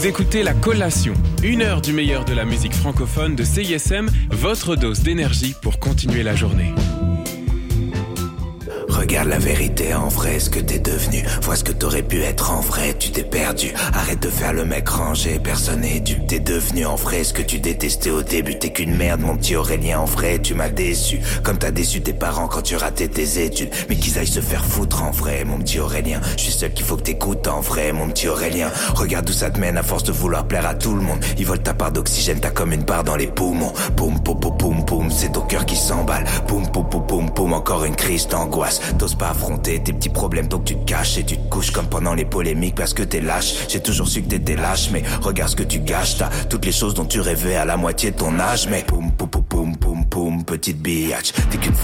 Vous écoutez La Collation, 1 heure du meilleur de la musique francophone de CISM, votre dose d'énergie pour continuer la journée. Regarde la vérité en vrai, ce que t'es devenu. Vois ce que t'aurais pu être en vrai, tu t'es perdu. Arrête de faire le mec rangé, personne n'est dû. T'es devenu en vrai ce que tu détestais au début. T'es qu'une merde, mon petit Aurélien, en vrai, tu m'as déçu. Comme t'as déçu tes parents quand tu ratais tes études. Mais qu'ils aillent se faire foutre en vrai, mon petit Aurélien. Je suis seul qu'il faut que t'écoutes en vrai, mon petit Aurélien. Regarde où ça te mène à force de vouloir plaire à tout le monde. Ils volent ta part d'oxygène, t'as comme une barre dans les poumons. Poum, poum, poum, poum, poum, c'est ton cœur qui s'emballe. Poum, poum, poum, poum, poum, encore une crise d'angoisse. T'oses pas affronter tes petits problèmes donc tu te caches et tu te couches comme pendant les polémiques parce que t'es lâche. J'ai toujours su que t'étais lâche mais regarde ce que tu gâches. T'as toutes les choses dont tu rêvais à la moitié de ton âge mais poum poum poum poum poum poum petite biatch. T'es qu'une